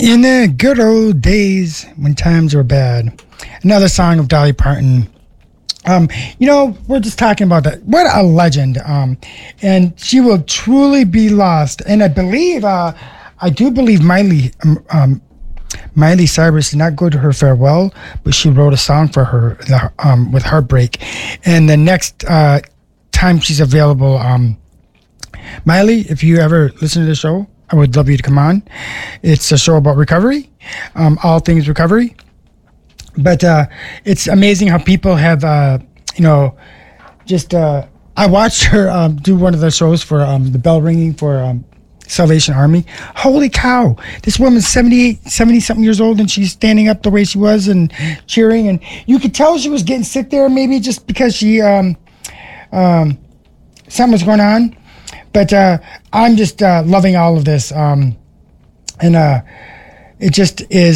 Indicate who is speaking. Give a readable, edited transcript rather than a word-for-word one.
Speaker 1: In the good old days when times were bad. Another song of Dolly Parton. We're just talking about that. What a legend. And she will truly be lost. And I do believe Miley Cyrus did not go to her farewell, but she wrote a song for her with Heartbreak. And the next time she's available, Miley, if you ever listen to the show, I would love you to come on. It's a show about recovery, all things recovery. But it's amazing how people have, I watched her do one of the shows for the bell ringing for Salvation Army. Holy cow. This woman's 70-something years old, and she's standing up the way she was and cheering. And you could tell she was getting sick there, maybe just because she something was going on. But I'm just loving all of this. And it just is